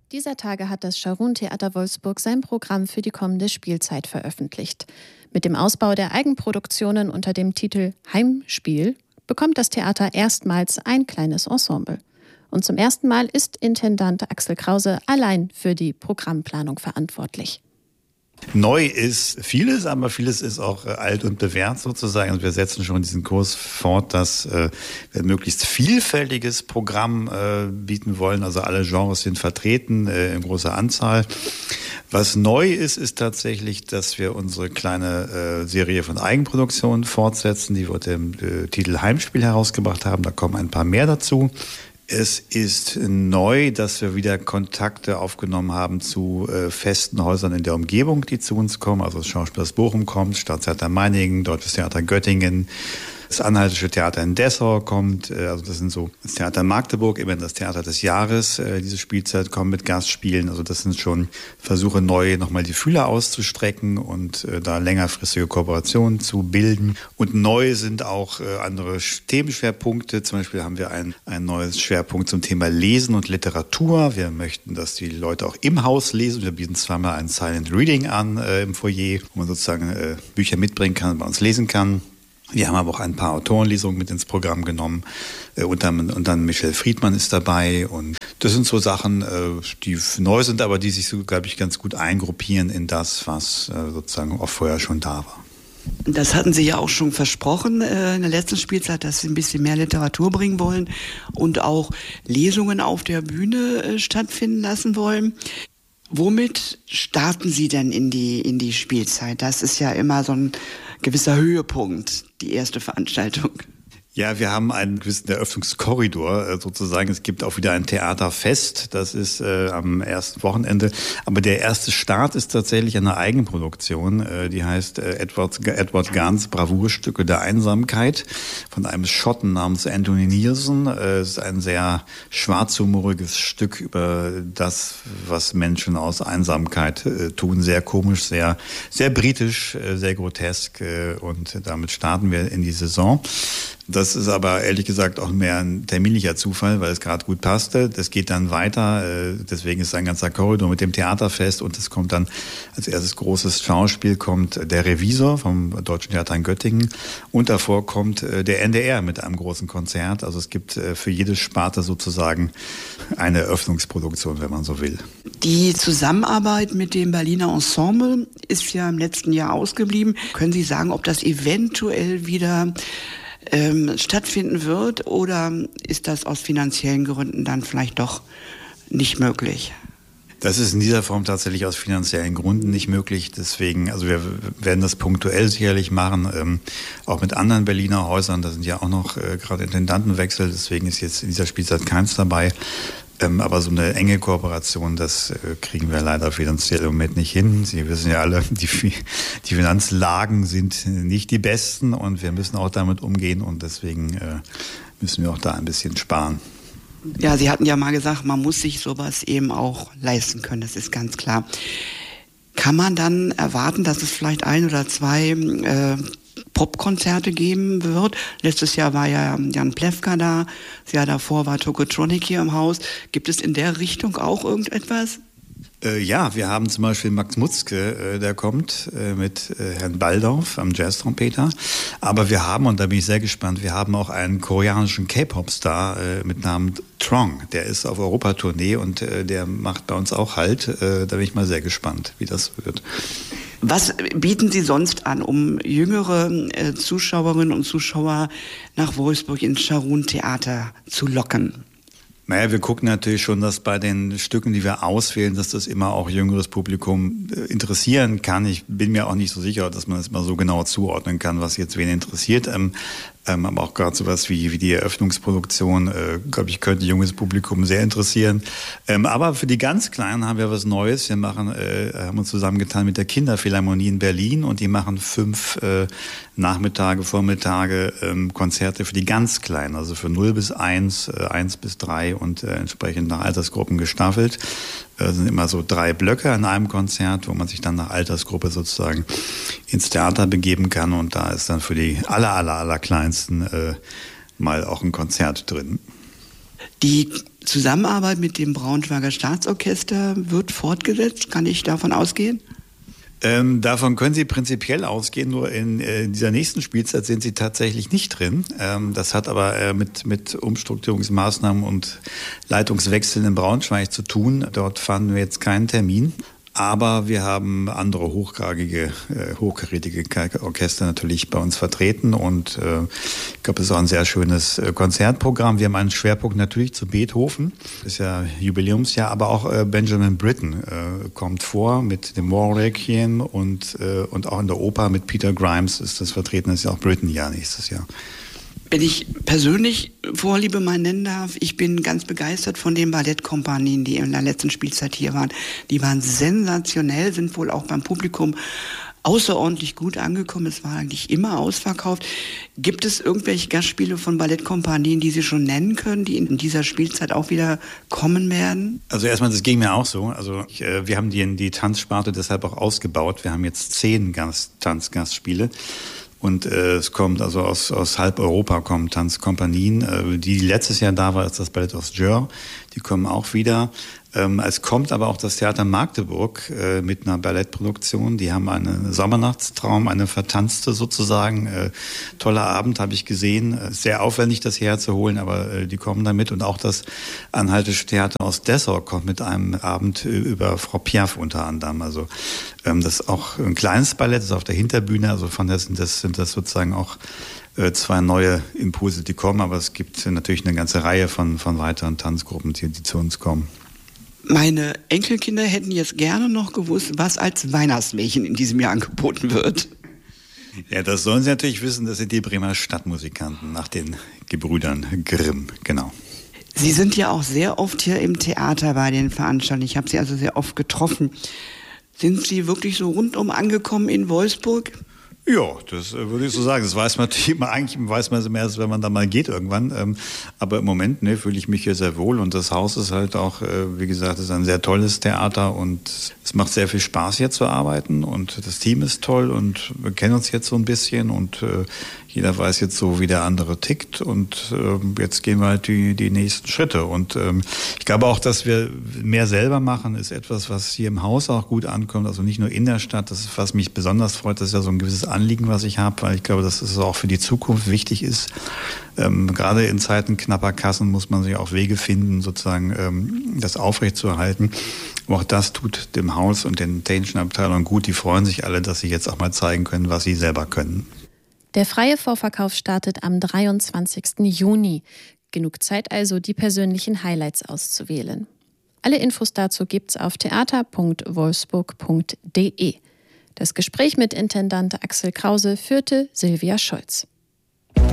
Dieser Tage hat das Scharun-Theater Wolfsburg sein Programm für die kommende Spielzeit veröffentlicht. Mit dem Ausbau der Eigenproduktionen unter dem Titel Heimspiel bekommt das Theater erstmals ein kleines Ensemble. Und zum ersten Mal ist Intendant Axel Krause allein für die Programmplanung verantwortlich. Neu ist vieles, aber vieles ist auch alt und bewährt sozusagen. Also wir setzen schon diesen Kurs fort, dass wir ein möglichst vielfältiges Programm bieten wollen. Also alle Genres sind vertreten in großer Anzahl. Was neu ist, ist tatsächlich, dass wir unsere kleine Serie von Eigenproduktionen fortsetzen, die wir unter dem Titel Heimspiel herausgebracht haben. Da kommen ein paar mehr dazu. Es ist neu, dass wir wieder Kontakte aufgenommen haben zu festen Häusern in der Umgebung, die zu uns kommen. Also das Schauspielhaus Bochum kommt, Staatstheater Meiningen, Deutsches Theater Göttingen, das Anhaltische Theater in Dessau kommt. Also das sind so das Theater Magdeburg, immerhin das Theater des Jahres. Diese Spielzeit kommen mit Gastspielen. Also das sind schon Versuche, neu nochmal die Fühler auszustrecken und da längerfristige Kooperationen zu bilden. Und neu sind auch andere Themenschwerpunkte. Zum Beispiel haben wir ein neues Schwerpunkt zum Thema Lesen und Literatur. Wir möchten, dass die Leute auch im Haus lesen. Wir bieten zweimal ein Silent Reading an im Foyer, wo man sozusagen Bücher mitbringen kann und bei uns lesen kann. Wir haben aber auch ein paar Autorenlesungen mit ins Programm genommen. Und dann Michel Friedmann ist dabei. Und das sind so Sachen, die neu sind, aber die sich so, glaube ich, ganz gut eingruppieren in das, was sozusagen auch vorher schon da war. Das hatten Sie ja auch schon versprochen in der letzten Spielzeit, dass Sie ein bisschen mehr Literatur bringen wollen und auch Lesungen auf der Bühne stattfinden lassen wollen. Womit starten Sie denn in die Spielzeit? Das ist ja immer so ein gewisser Höhepunkt, die erste Veranstaltung. Ja, wir haben einen gewissen Eröffnungskorridor sozusagen. Es gibt auch wieder ein Theaterfest, das ist am ersten Wochenende. Aber der erste Start ist tatsächlich eine Eigenproduktion, die heißt Edward Gahns Bravourstücke der Einsamkeit von einem Schotten namens Anthony Neilson. Es ist ein sehr schwarzhumoriges Stück über das, was Menschen aus Einsamkeit tun. Sehr komisch, sehr britisch, sehr grotesk und damit starten wir in die Saison. Das ist aber ehrlich gesagt auch mehr ein terminlicher Zufall, weil es gerade gut passte. Das geht dann weiter, deswegen ist ein ganzer Korridor mit dem Theaterfest und es kommt dann als erstes großes Schauspiel kommt der Revisor vom Deutschen Theater in Göttingen und davor kommt der NDR mit einem großen Konzert. Also es gibt für jede Sparte sozusagen eine Eröffnungsproduktion, wenn man so will. Die Zusammenarbeit mit dem Berliner Ensemble ist ja im letzten Jahr ausgeblieben. Können Sie sagen, ob das eventuell wieder stattfinden wird oder ist das aus finanziellen Gründen dann vielleicht doch nicht möglich? Das ist in dieser Form tatsächlich aus finanziellen Gründen nicht möglich. Deswegen, also wir werden das punktuell sicherlich machen, auch mit anderen Berliner Häusern. Da sind ja auch noch gerade Intendantenwechsel, deswegen ist jetzt in dieser Spielzeit keins dabei. Aber so eine enge Kooperation, das kriegen wir leider finanziell im Moment nicht hin. Sie wissen ja alle, die Finanzlagen sind nicht die besten und wir müssen auch damit umgehen und deswegen müssen wir auch da ein bisschen sparen. Ja, Sie hatten ja mal gesagt, man muss sich sowas eben auch leisten können, das ist ganz klar. Kann man dann erwarten, dass es vielleicht ein oder zwei Popkonzerte geben wird? Letztes Jahr war ja Jan Plewka da, das Jahr davor war Tokotronic hier im Haus. Gibt es in der Richtung auch irgendetwas? Ja, wir haben zum Beispiel Max Mutzke, der kommt mit Herrn Baldauf am Jazztrompeter. Aber wir haben, und da bin ich sehr gespannt, wir haben auch einen koreanischen K-Pop-Star mit Namen Trong. Der ist auf Europatournee und der macht bei uns auch Halt. Da bin ich mal sehr gespannt, wie das wird. Was bieten Sie sonst an, um jüngere Zuschauerinnen und Zuschauer nach Wolfsburg ins Scharun-Theater zu locken? Naja, wir gucken natürlich schon, dass bei den Stücken, die wir auswählen, dass das immer auch jüngeres Publikum interessieren kann. Ich bin mir auch nicht so sicher, dass man das mal so genau zuordnen kann, was jetzt wen interessiert. Aber auch gerade sowas wie die Eröffnungsproduktion, glaube ich, könnte junges Publikum sehr interessieren. Aber für die ganz Kleinen haben wir was Neues. Wir haben uns zusammengetan mit der Kinderphilharmonie in Berlin und die machen 5 Nachmittage, Vormittage Konzerte für die ganz Kleinen, also für 0 bis 1, 1 bis 3 und entsprechend nach Altersgruppen gestaffelt. Das sind immer so 3 Blöcke an einem Konzert, wo man sich dann nach Altersgruppe sozusagen ins Theater begeben kann. Und da ist dann für die aller Kleinsten mal auch ein Konzert drin. Die Zusammenarbeit mit dem Braunschweiger Staatsorchester wird fortgesetzt. Kann ich davon ausgehen? Davon können Sie prinzipiell ausgehen, nur in dieser nächsten Spielzeit sind Sie tatsächlich nicht drin. Das hat aber mit Umstrukturierungsmaßnahmen und Leitungswechseln in Braunschweig zu tun. Dort fanden wir jetzt keinen Termin. Aber wir haben andere hochkarätige Orchester natürlich bei uns vertreten und ich glaube, es ist auch ein sehr schönes Konzertprogramm. Wir haben einen Schwerpunkt natürlich zu Beethoven, das ist ja Jubiläumsjahr, aber auch Benjamin Britten kommt vor mit dem War Requiem und auch in der Oper mit Peter Grimes ist das vertreten, das ist ja auch Britten-Jahr nächstes Jahr. Wenn ich persönlich Vorliebe mal nennen darf, ich bin ganz begeistert von den Ballettkompanien, die in der letzten Spielzeit hier waren. Die waren sensationell, sind wohl auch beim Publikum außerordentlich gut angekommen. Es war eigentlich immer ausverkauft. Gibt es irgendwelche Gastspiele von Ballettkompanien, die Sie schon nennen können, die in dieser Spielzeit auch wieder kommen werden? Also erstmal, das ging mir auch so. Also wir haben die Tanzsparte deshalb auch ausgebaut. Wir haben jetzt 10 Tanzgastspiele. Und es kommt also aus halb Europa kommen Tanzkompanien, die letztes Jahr da war, ist das Ballett aus Jör. Die kommen auch wieder. Es kommt aber auch das Theater Magdeburg mit einer Ballettproduktion. Die haben einen Sommernachtstraum, eine vertanzte sozusagen. Toller Abend, habe ich gesehen. Sehr aufwendig, das herzuholen, aber die kommen damit. Und auch das Anhaltische Theater aus Dessau kommt mit einem Abend über Frau Piaf unter anderem. Also das ist auch ein kleines Ballett, das ist auf der Hinterbühne. Also von der sind das sozusagen auch 2 neue Impulse, die kommen. Aber es gibt natürlich eine ganze Reihe von weiteren Tanzgruppen, die zu uns kommen. Meine Enkelkinder hätten jetzt gerne noch gewusst, was als Weihnachtsmärchen in diesem Jahr angeboten wird. Ja, das sollen Sie natürlich wissen, das sind die Bremer Stadtmusikanten nach den Gebrüdern Grimm, genau. Sie sind ja auch sehr oft hier im Theater bei den Veranstaltungen. Ich habe Sie also sehr oft getroffen. Sind Sie wirklich so rundum angekommen in Wolfsburg? Ja, das würde ich so sagen. Das weiß man natürlich immer, eigentlich weiß man es immer erst, wenn man da mal geht irgendwann. Aber im Moment fühle ich mich hier sehr wohl und das Haus ist halt auch, wie gesagt, ist ein sehr tolles Theater und es macht sehr viel Spaß hier zu arbeiten und das Team ist toll und wir kennen uns jetzt so ein bisschen und jeder weiß jetzt so, wie der andere tickt und jetzt gehen wir halt die nächsten Schritte. Und ich glaube auch, dass wir mehr selber machen, ist etwas, was hier im Haus auch gut ankommt, also nicht nur in der Stadt. Das ist, was mich besonders freut, das ist ja so ein gewisses Anliegen, was ich habe, weil ich glaube, dass es auch für die Zukunft wichtig ist. Gerade in Zeiten knapper Kassen muss man sich auch Wege finden, sozusagen das aufrechtzuerhalten. Aber auch das tut dem Haus und den technischen Abteilungen gut. Die freuen sich alle, dass sie jetzt auch mal zeigen können, was sie selber können. Der freie Vorverkauf startet am 23. Juni. Genug Zeit also, die persönlichen Highlights auszuwählen. Alle Infos dazu gibt's auf theater.wolfsburg.de. Das Gespräch mit Intendant Axel Krause führte Silvia Scholz.